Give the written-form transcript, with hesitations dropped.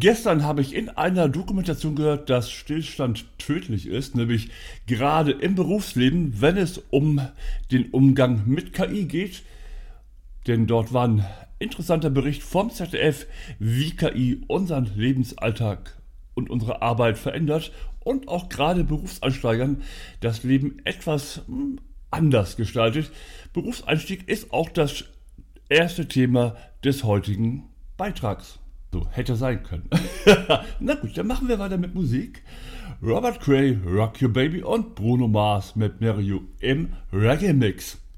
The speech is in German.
Gestern habe ich in einer Dokumentation gehört, dass Stillstand tödlich ist, nämlich gerade im Berufsleben, wenn es um den Umgang mit KI geht. Denn dort war ein interessanter Bericht vom ZDF, wie KI unseren Lebensalltag und unsere Arbeit verändert und auch gerade Berufseinsteigern das Leben etwas anders gestaltet. Berufseinstieg ist auch das erste Thema des heutigen Beitrags. So, hätte sein können. Na gut, dann machen wir weiter mit Musik. Robert Cray, Rock Your Baby und Bruno Mars mit Mary You im Reggae Mix.